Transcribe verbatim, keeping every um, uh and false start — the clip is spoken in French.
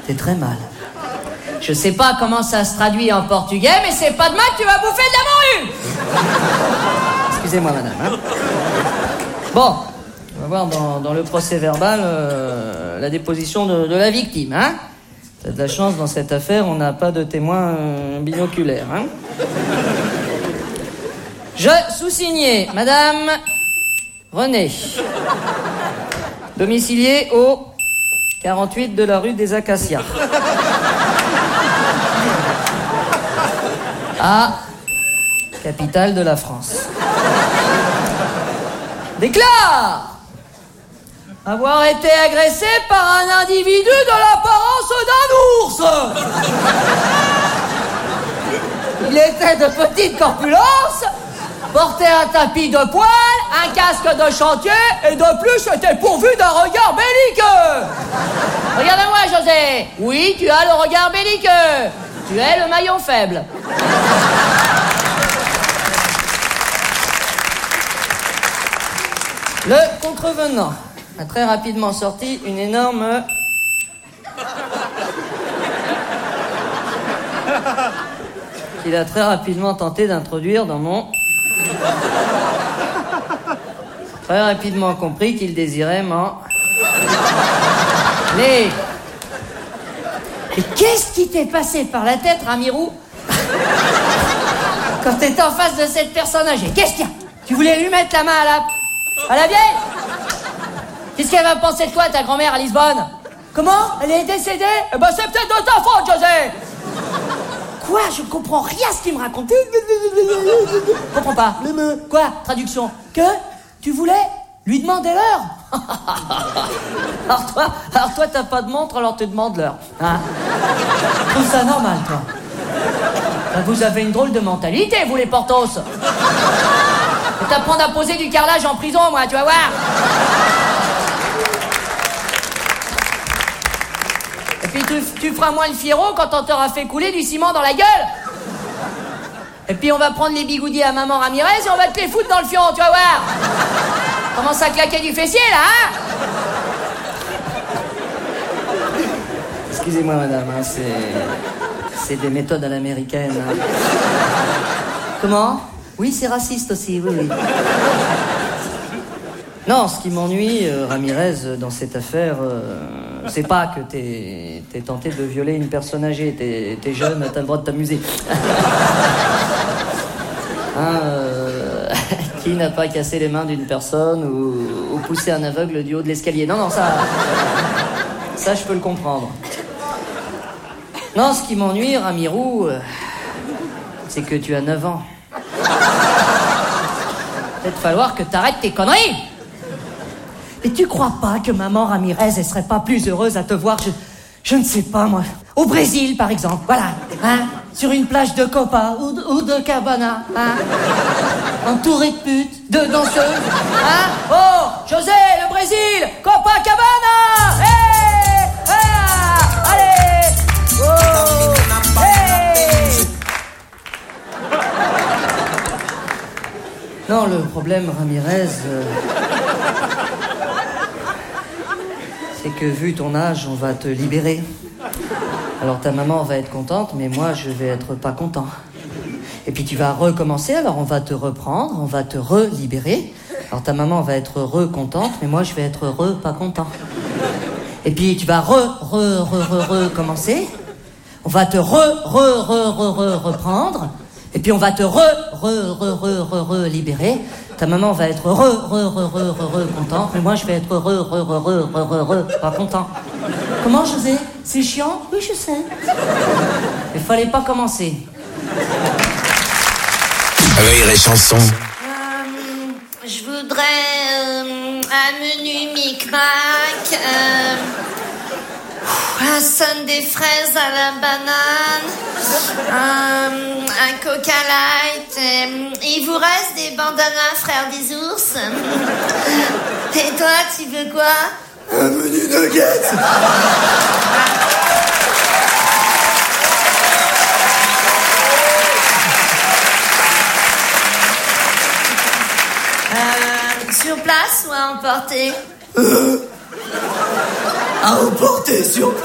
T'es très mal. Je sais pas comment ça se traduit en portugais, mais c'est pas demain que tu vas bouffer de la morue. Excusez-moi, madame. Hein. Bon, on va voir dans, dans le procès verbal euh, la déposition de, de la victime. Hein. T'as de la chance, dans cette affaire, on n'a pas de témoin euh, binoculaire. Hein. Je sous-signais, madame Renée, domiciliée au quarante-huit de la rue des Acacias. À capitale de la France. Déclare avoir été agressé par un individu de l'apparence d'un ours. Il était de petite corpulence, portait un tapis de poil, un casque de chantier et de plus était pourvu d'un regard belliqueux. Regarde-moi, José. Oui, tu as le regard belliqueux. Tu es le maillon faible. Le contrevenant a très rapidement sorti une énorme... qu'il a très rapidement tenté d'introduire dans mon... Très rapidement compris qu'il désirait m'en... Mais... Et qu'est-ce qui t'est passé par la tête, Ramirou, quand t'étais en face de cette personne âgée? Qu'est-ce qu'il y a? Tu voulais lui mettre la main à la... à la vieille? Qu'est-ce qu'elle va penser de toi, ta grand-mère, à Lisbonne? Comment? Elle est décédée? Eh ben, c'est peut-être de ta faute, José! Quoi? Je comprends rien à ce qu'il me racontait. Je comprends pas. Quoi? Traduction. Que? Tu voulais lui demander l'heure? Alors toi, alors toi, t'as pas de montre, alors tu demandes l'heure. Hein? Je trouve ça normal, toi. Vous avez une drôle de mentalité, vous, les Portos. Je vais t'apprendre à poser du carrelage en prison, moi, tu vas voir. Et puis tu, tu feras moins le fiero quand on t'aura fait couler du ciment dans la gueule. Et puis on va prendre les bigoudis à maman Ramirez et on va te les foutre dans le fion, tu vas voir. Commence à claquer du fessier, là, hein? Excusez-moi, madame, hein, c'est... c'est des méthodes à l'américaine. Hein. Comment? Oui, c'est raciste aussi, oui, oui. Non, ce qui m'ennuie, euh, Ramirez, dans cette affaire, euh, c'est pas que t'es, t'es tenté de violer une personne âgée. T'es, t'es jeune, t'as le droit de t'amuser. Hein, euh, qui n'a pas cassé les mains d'une personne ou, ou poussé un aveugle du haut de l'escalier? Non, non, ça... ça, je peux le comprendre. Non, ce qui m'ennuie, Ramirou, euh, c'est que tu as neuf ans. Peut-être falloir que t'arrêtes tes conneries. Et tu crois pas que maman Ramirez, elle serait pas plus heureuse à te voir, je, je ne sais pas, moi, au Brésil, par exemple, voilà, hein, sur une plage de Copa ou de, ou de Cabana, hein, entourée de putes, de danseuses, hein. Oh, José, le Brésil, Copacabana, hé, hey, ah, allez, oh, hey. Non, le problème, Ramirez, euh, c'est que vu ton âge, on va te libérer. Alors ta maman va être contente, mais moi, je vais être pas content. Et puis tu vas recommencer, alors on va te reprendre, on va te relibérer. Alors ta maman va être re-contente, mais moi, je vais être re pas content. Et puis tu vas re, re, re, re, recommencer. On va te re, re, re, re, re, reprendre. Et puis on va te re, re, re, re, re, re, libérer. Ta maman va être re, re, re, re, re, re, contente, mais moi je vais être re, re, re, re, re, re, re, pas content. Comment, José? C'est chiant? Oui, je sais. Il fallait pas commencer. Rire et chanson. Euh, je voudrais euh, un menu micmac, euh, un sun des fraises à la banane, euh, un coca light, euh, il vous reste des bandanas frères des ours. Et toi, tu veux quoi? Un menu nuggets. euh, Sur place ou à emporter? Euh, à emporter sur